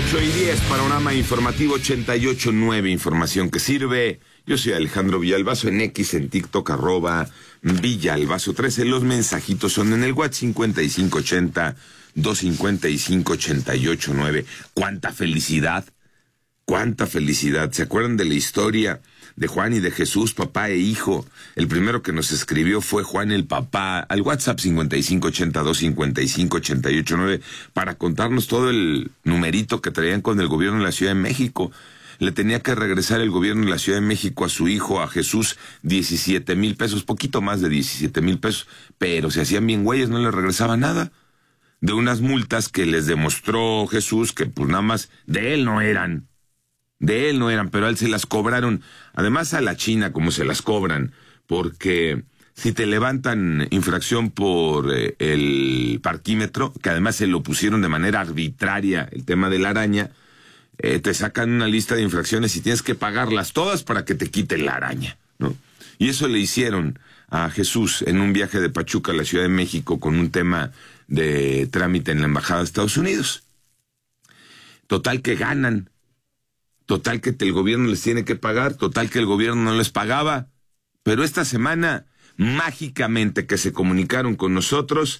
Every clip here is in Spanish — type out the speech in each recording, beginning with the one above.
8:10, panorama informativo 88.9, información que sirve. Yo soy Alejandro Villalbazo, en X, en TikTok, @Villalbazo13. Los mensajitos son en el WhatsApp 5580-255-88.9. ¡Cuánta felicidad! ¡Cuánta felicidad! ¿Se acuerdan de la historia de Juan y de Jesús, papá e hijo? El primero que nos escribió fue Juan el papá, al WhatsApp 5580-255-88.9, para contarnos todo el numerito que traían con el gobierno de la Ciudad de México. Le tenía que regresar el gobierno de la Ciudad de México a su hijo, a Jesús, 17,000 pesos, poquito más de 17,000 pesos, pero se hacían bien güeyes, no le regresaba nada. De unas multas que les demostró Jesús que pues nada más de él no eran, pero a él se las cobraron, además a la China como se las cobran, porque si te levantan infracción por el parquímetro, que además se lo pusieron de manera arbitraria, el tema de la araña, te sacan una lista de infracciones y tienes que pagarlas todas para que te quiten la araña, ¿no? Y eso le hicieron a Jesús en un viaje de Pachuca a la Ciudad de México con un tema de trámite en la Embajada de Estados Unidos. Total que ganan. Total que el gobierno les tiene que pagar, total que el gobierno no les pagaba. Pero esta semana, mágicamente que se comunicaron con nosotros,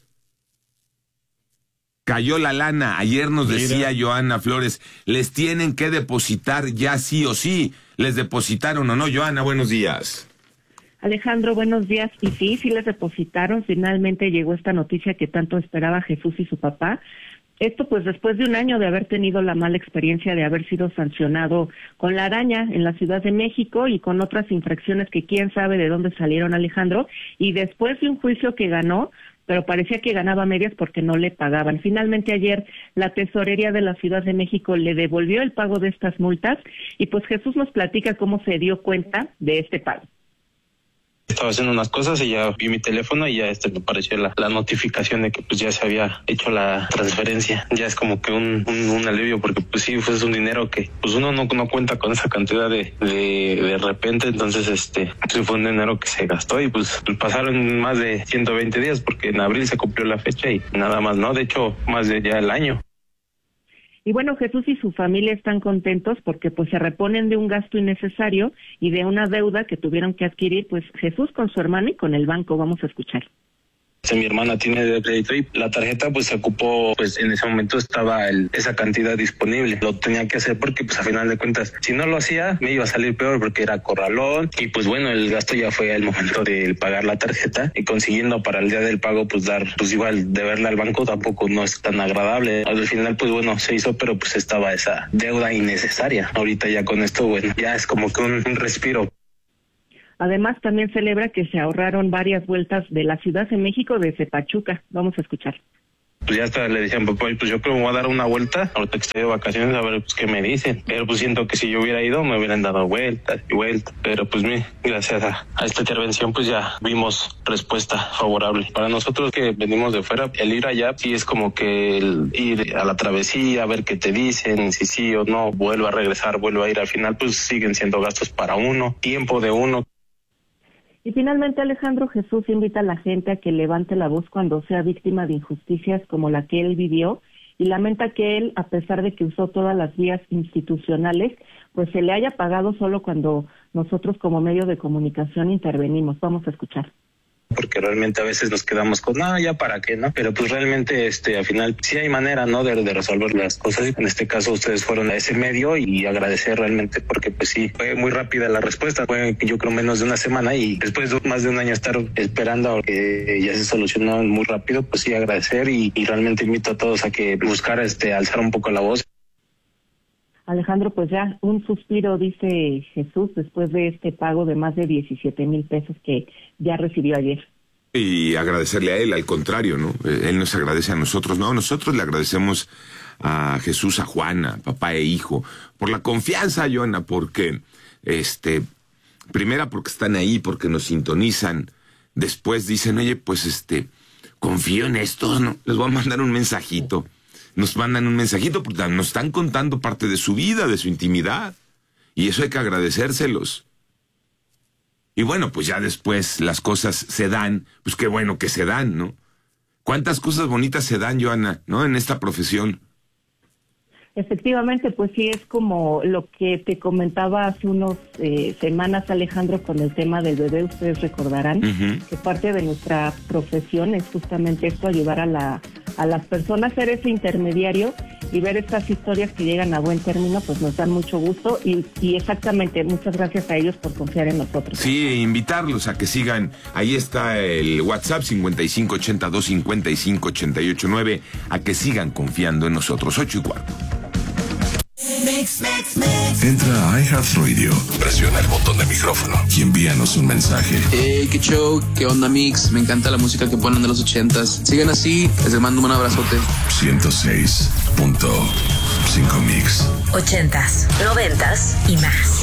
cayó la lana. Ayer nos decía Joana Flores, les tienen que depositar ya sí o sí. ¿Les depositaron o no? Joana, buenos días. Alejandro, buenos días. Y sí les depositaron. Finalmente llegó esta noticia que tanto esperaba Jesús y su papá. Esto pues después de un año de haber tenido la mala experiencia de haber sido sancionado con la araña en la Ciudad de México y con otras infracciones que quién sabe de dónde salieron, Alejandro, y después de un juicio que ganó, pero parecía que ganaba medias porque no le pagaban. Finalmente ayer la Tesorería de la Ciudad de México le devolvió el pago de estas multas y pues Jesús nos platica cómo se dio cuenta de este pago. Estaba haciendo unas cosas y ya vi mi teléfono y ya me apareció la notificación de que pues ya se había hecho la transferencia. Ya es como que un alivio porque pues sí, pues es un dinero que pues uno no cuenta con esa cantidad de repente. Entonces sí fue un dinero que se gastó y pues pasaron más de 120 días porque en abril se cumplió la fecha y nada más, ¿no? De hecho, más de ya el año. Y bueno, Jesús y su familia están contentos porque pues se reponen de un gasto innecesario y de una deuda que tuvieron que adquirir pues Jesús con su hermano y con el banco. Vamos a escuchar. Mi hermana tiene de crédito y la tarjeta pues se ocupó, pues en ese momento estaba esa cantidad disponible. Lo tenía que hacer porque pues a final de cuentas, si no lo hacía, me iba a salir peor porque era corralón y pues bueno, el gasto ya fue el momento de pagar la tarjeta y consiguiendo para el día del pago pues dar, pues igual deberle al banco tampoco no es tan agradable. Al final pues bueno, se hizo, pero pues estaba esa deuda innecesaria. Ahorita ya con esto, bueno, ya es como que un respiro. Además, también celebra que se ahorraron varias vueltas de la Ciudad de México desde Pachuca. Vamos a escuchar. Pues ya hasta le decían, papá, pues yo creo que me voy a dar una vuelta, ahorita que estoy de vacaciones, a ver pues qué me dicen. Pero pues siento que si yo hubiera ido, me hubieran dado vueltas y vueltas. Pero pues gracias a esta intervención, pues ya vimos respuesta favorable. Para nosotros que venimos de fuera, el ir allá sí es como que el ir a la travesía, a ver qué te dicen, si sí o no, vuelvo a regresar, vuelvo a ir. Al final, pues siguen siendo gastos para uno, tiempo de uno. Y finalmente, Alejandro, Jesús invita a la gente a que levante la voz cuando sea víctima de injusticias como la que él vivió y lamenta que él, a pesar de que usó todas las vías institucionales, pues se le haya pagado solo cuando nosotros como medio de comunicación intervenimos. Vamos a escuchar. Porque realmente a veces nos quedamos con, no, ya para qué, ¿no? Pero pues realmente, al final sí hay manera, ¿no? De resolver las cosas. En este caso ustedes fueron a ese medio y agradecer realmente porque pues sí, fue muy rápida la respuesta. Fue yo creo menos de una semana y después de más de un año estar esperando a que ya se solucionó muy rápido, pues sí agradecer y realmente invito a todos a que buscar alzar un poco la voz. Alejandro, pues ya un suspiro, dice Jesús, después de este pago de más de 17,000 pesos que ya recibió ayer. Y agradecerle a él, al contrario, ¿no? Él nos agradece a nosotros, no, nosotros le agradecemos a Jesús, a Juana, papá e hijo, por la confianza, Joana, porque, primera porque están ahí, porque nos sintonizan, después dicen, oye, pues confío en estos, ¿no? Les voy a mandar un mensajito. Nos mandan un mensajito porque nos están contando parte de su vida, de su intimidad. Y eso hay que agradecérselos. Y bueno, pues ya después las cosas se dan, pues qué bueno que se dan, ¿no? ¿Cuántas cosas bonitas se dan, Joana, ¿no? En esta profesión. Efectivamente, pues sí, es como lo que te comentaba hace unas semanas, Alejandro, con el tema del bebé. Ustedes recordarán que parte de nuestra profesión es justamente esto, ayudar a las personas, ser ese intermediario y ver estas historias que llegan a buen término, pues nos dan mucho gusto y exactamente, muchas gracias a ellos por confiar en nosotros. Sí, invitarlos a que sigan, ahí está el WhatsApp 5582-558889, a que sigan confiando en nosotros. 8:15. Entra a iHeartRadio, presiona el botón de micrófono y envíanos un mensaje. Hey, qué show, qué onda, Mix. Me encanta la música que ponen de los 80s. Sigan así, les mando un abrazote. 106.5 Mix. 80s, 90s y más.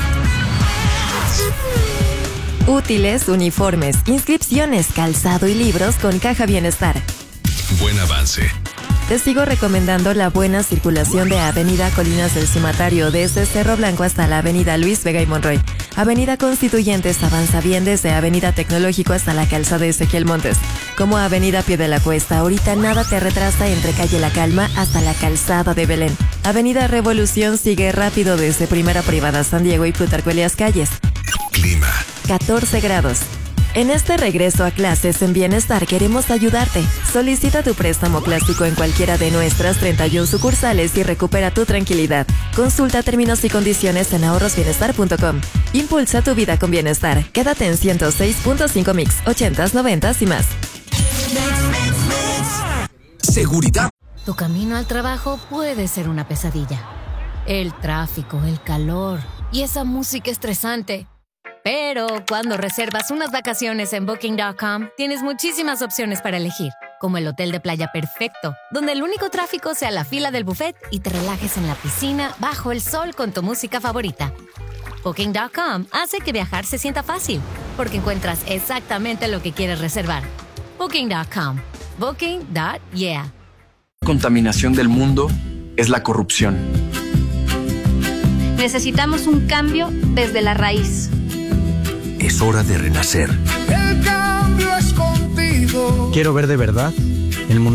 Útiles, uniformes, inscripciones, calzado y libros con Caja Bienestar. Buen avance. Te sigo recomendando la buena circulación de Avenida Colinas del Cimatario desde Cerro Blanco hasta la Avenida Luis Vega y Monroy. Avenida Constituyentes avanza bien desde Avenida Tecnológico hasta la calzada Ezequiel Montes. Como Avenida Pie de la Cuesta, ahorita nada te retrasa entre calle La Calma hasta la calzada de Belén. Avenida Revolución sigue rápido desde Primera Privada San Diego y Plutarco Elías Calles. Clima. 14 grados. En este regreso a clases en Bienestar queremos ayudarte. Solicita tu préstamo plástico en cualquiera de nuestras 31 sucursales y recupera tu tranquilidad. Consulta términos y condiciones en ahorrosbienestar.com. Impulsa tu vida con bienestar. Quédate en 106.5 Mix, 80s, 90s y más. Seguridad. Tu camino al trabajo puede ser una pesadilla. El tráfico, el calor y esa música estresante. Pero cuando reservas unas vacaciones en Booking.com, tienes muchísimas opciones para elegir, como el hotel de playa perfecto, donde el único tráfico sea la fila del buffet y te relajes en la piscina bajo el sol con tu música favorita. Booking.com hace que viajar se sienta fácil, porque encuentras exactamente lo que quieres reservar. Booking.com. Booking.yeah. La contaminación del mundo es la corrupción. Necesitamos un cambio desde la raíz. Es hora de renacer. El cambio es contigo. Quiero ver de verdad el mundo